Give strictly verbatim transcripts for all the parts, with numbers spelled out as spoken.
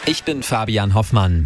Ich bin Fabian Hoffmann.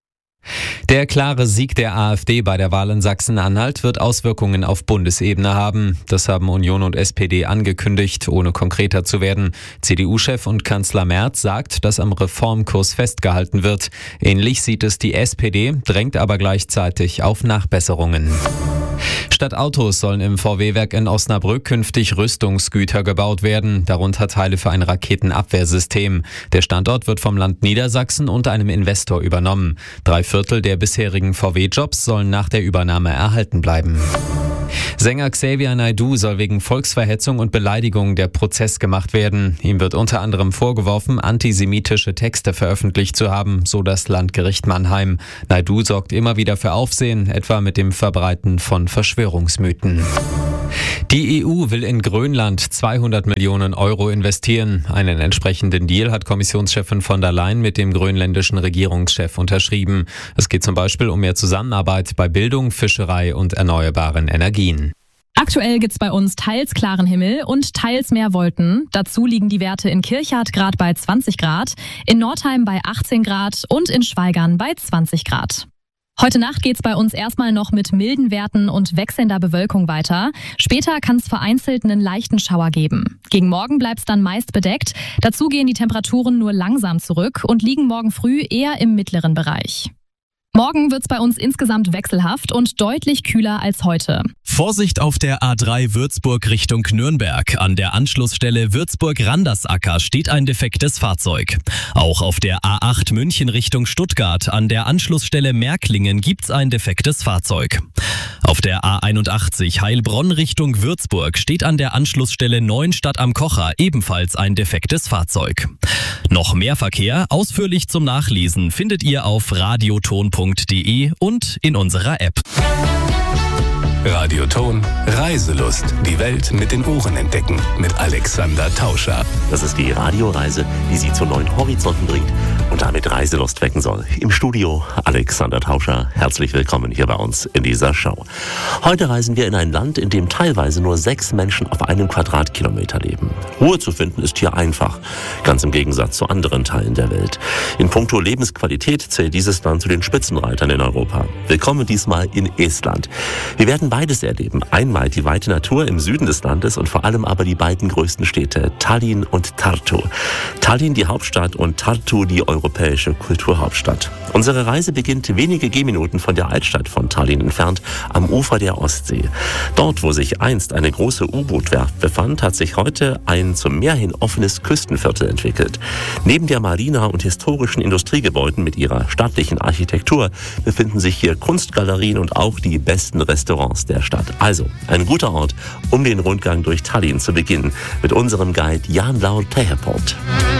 Der klare Sieg der AfD bei der Wahl in Sachsen-Anhalt wird Auswirkungen auf Bundesebene haben. Das haben Union und S P D angekündigt, ohne konkreter zu werden. C D U-Chef und Kanzler Merz sagt, dass am Reformkurs festgehalten wird. Ähnlich sieht es die S P D, drängt aber gleichzeitig auf Nachbesserungen. Statt Autos sollen im V W-Werk in Osnabrück künftig Rüstungsgüter gebaut werden, darunter Teile für ein Raketenabwehrsystem. Der Standort wird vom Land Niedersachsen und einem Investor übernommen. Drei Viertel der bisherigen V W-Jobs sollen nach der Übernahme erhalten bleiben. Sänger Xavier Naidoo soll wegen Volksverhetzung und Beleidigung der Prozess gemacht werden. Ihm wird unter anderem vorgeworfen, antisemitische Texte veröffentlicht zu haben, so das Landgericht Mannheim. Naidoo sorgt immer wieder für Aufsehen, etwa mit dem Verbreiten von Verschwörungsmythen. Die E U will in Grönland zweihundert Millionen Euro investieren. Einen entsprechenden Deal hat Kommissionschefin von der Leyen mit dem grönländischen Regierungschef unterschrieben. Es geht zum Beispiel um mehr Zusammenarbeit bei Bildung, Fischerei und erneuerbaren Energien. Aktuell gibt's bei uns teils klaren Himmel und teils mehr Wolken. Dazu liegen die Werte in Kirchhardt gerade bei zwanzig Grad, in Nordheim bei achtzehn Grad und in Schweigern bei zwanzig Grad. Heute Nacht geht's bei uns erstmal noch mit milden Werten und wechselnder Bewölkung weiter. Später kann es vereinzelt einen leichten Schauer geben. Gegen morgen bleibt's dann meist bedeckt. Dazu gehen die Temperaturen nur langsam zurück und liegen morgen früh eher im mittleren Bereich. Morgen wird's bei uns insgesamt wechselhaft und deutlich kühler als heute. Vorsicht auf der A drei Würzburg Richtung Nürnberg. An der Anschlussstelle Würzburg-Randersacker steht ein defektes Fahrzeug. Auch auf der A acht München Richtung Stuttgart an der Anschlussstelle Märklingen gibt's ein defektes Fahrzeug. Auf der A einundachtzig Heilbronn Richtung Würzburg steht an der Anschlussstelle Neuenstadt am Kocher ebenfalls ein defektes Fahrzeug. Noch mehr Verkehr, ausführlich zum Nachlesen, findet ihr auf radioton punkt de und in unserer App. Radioton Reiselust. Die Welt mit den Ohren entdecken. Mit Alexander Tauscher. Das ist die Radioreise, die Sie zu neuen Horizonten bringt und damit Reiselust wecken soll. Im Studio Alexander Tauscher. Herzlich willkommen hier bei uns in dieser Show. Heute reisen wir in ein Land, in dem teilweise nur sechs Menschen auf einem Quadratkilometer leben. Ruhe zu finden ist hier einfach. Ganz im Gegensatz zu anderen Teilen der Welt. In puncto Lebensqualität zählt dieses Land zu den Spitzenreitern in Europa. Willkommen diesmal in Estland. Wir werden beides erleben. Einmal die weite Natur im Süden des Landes und vor allem aber die beiden größten Städte, Tallinn und Tartu. Tallinn die Hauptstadt und Tartu die europäische Kulturhauptstadt. Unsere Reise beginnt wenige Gehminuten von der Altstadt von Tallinn entfernt, am Ufer der Ostsee. Dort, wo sich einst eine große U-Boot-Werft befand, hat sich heute ein zum Meer hin offenes Küstenviertel entwickelt. Neben der Marina und historischen Industriegebäuden mit ihrer stattlichen Architektur befinden sich hier Kunstgalerien und auch die besten Restaurants der Stadt. Also ein guter Ort, um den Rundgang durch Tallinn zu beginnen mit unserem Guide Jan Laur Teheport.